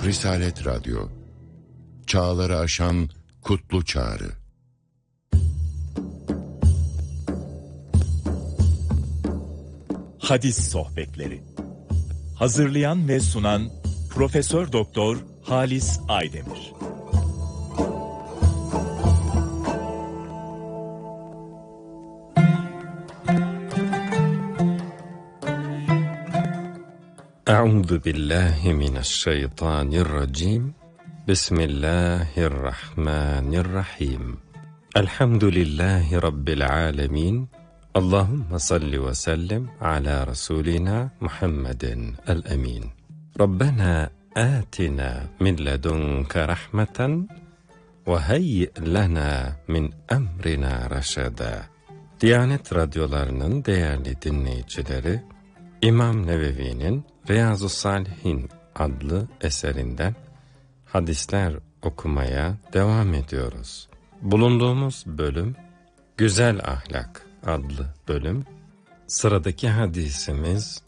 Risalet Radyo, çağları aşan kutlu çağrı. Hadis Sohbetleri. Hazırlayan ve sunan Profesör Doktor Halis Aydemir. Euzu billahi mineşşeytanirracim. Bismillahirrahmanirrahim. Elhamdülillahi rabbil alamin. Allahumme salli ve sellem ala rasulina Muhammedin el-emin. Rabbena atina min ledunke rahmeten ve hayyi lana min emrina raşada. Diyanet radyolarının değerli dinleyicileri, İmam Nevevi'nin Riyazu's-Salihin adlı eserinden hadisler okumaya devam ediyoruz. Bulunduğumuz bölüm Güzel Ahlak adlı bölüm. Sıradaki hadisimiz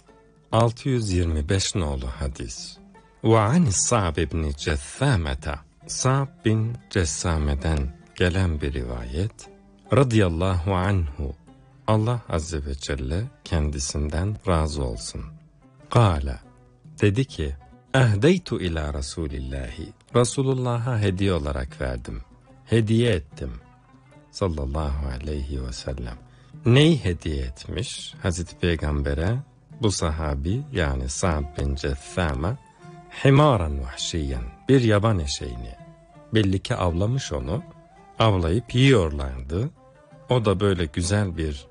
625 nolu hadis. Ve anis Sa'b ibn Cessamete, Sa'b bin Cessame'den gelen bir rivayet. Radiyallahu anhu, Allah Azze ve Celle kendisinden razı olsun. Kâle, dedi ki, ehdeytu ila Rasulillahi, Resulullah'a hediye olarak verdim, hediye ettim. Sallallahu aleyhi ve sellem. Neyi hediye etmiş Hazreti Peygamber'e bu sahabi, yani Sa'b bin Cessame? Himaran vahşiyen, bir yaban eşeğini. Belli ki avlamış onu, avlayıp yiyorlardı. O da böyle güzel bir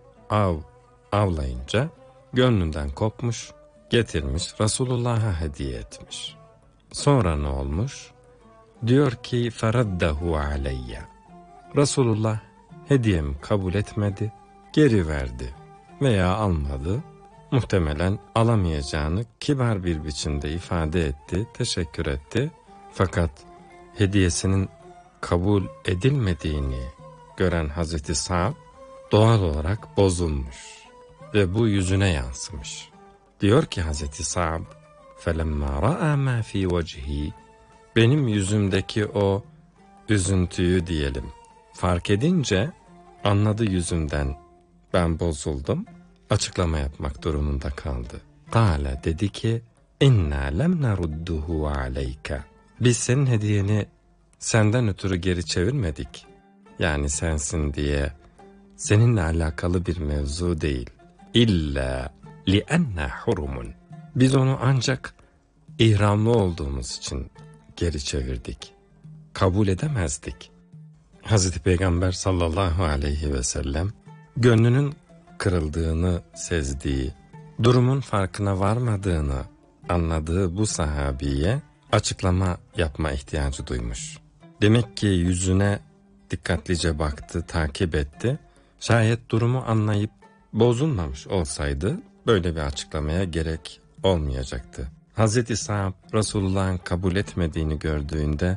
avlayınca gönlünden kopmuş, getirmiş Resulullah'a hediye etmiş. Sonra ne olmuş? Diyor ki feraddehu aleyye. Resulullah hediyemi kabul etmedi, geri verdi veya almadı. Muhtemelen alamayacağını kibar bir biçimde ifade etti, teşekkür etti. Fakat hediyesinin kabul edilmediğini gören Hazreti Sa'b doğal olarak bozulmuş ve bu yüzüne yansımış. Diyor ki Hazreti Sa'b, فَلَمَّا رَأَى مَا فِي وَجْهِ, benim yüzümdeki o üzüntüyü diyelim fark edince, anladı yüzümden ben bozuldum, açıklama yapmak durumunda kaldı. Kâle, dedi ki, اِنَّا لَمْ نَرُدُّهُ عَلَيْكَ, biz senin hediyeni senden ötürü geri çevirmedik. Yani sensin diye, seninle alakalı bir mevzu değil. İlla li'enne hurumun. Biz onu ancak ihramlı olduğumuz için geri çevirdik. Kabul edemezdik. Hazreti Peygamber sallallahu aleyhi ve sellem gönlünün kırıldığını sezdiği, durumun farkına varmadığını anladığı bu sahabiye açıklama yapma ihtiyacı duymuş. Demek ki yüzüne dikkatlice baktı, takip etti. Şayet durumu anlayıp bozulmamış olsaydı böyle bir açıklamaya gerek olmayacaktı. Hazreti Sa'b Resulullah'ın kabul etmediğini gördüğünde,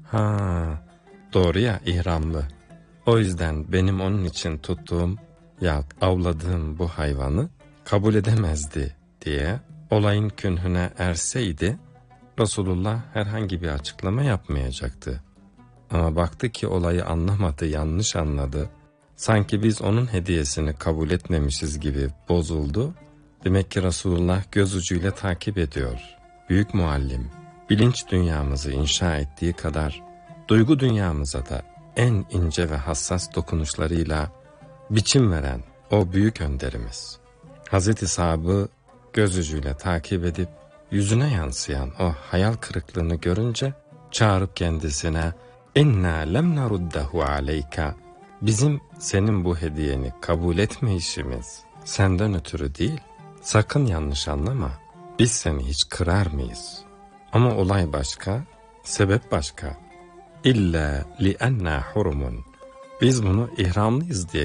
doğru ya, ihramlı. O yüzden benim onun için tuttuğum ya avladığım bu hayvanı kabul edemezdi diye olayın künhüne erseydi Resulullah herhangi bir açıklama yapmayacaktı. Ama baktı ki olayı anlamadı, yanlış anladı. Sanki biz onun hediyesini kabul etmemişiz gibi bozuldu. Demek ki Resulullah göz ucuyla takip ediyor. Büyük muallim, bilinç dünyamızı inşa ettiği kadar duygu dünyamıza da en ince ve hassas dokunuşlarıyla biçim veren o büyük önderimiz. Hazreti Sa'b'ı göz ucuyla takip edip yüzüne yansıyan o hayal kırıklığını görünce çağırıp kendisine İnna lem naruddahu aleyka, bizim senin bu hediyeni kabul etme işimiz senden ötürü değil. Sakın yanlış anlama. Biz seni hiç kırar mıyız? Ama olay başka, sebep başka. İlla li'enna hurumun. Biz bunu ihramlıyız diye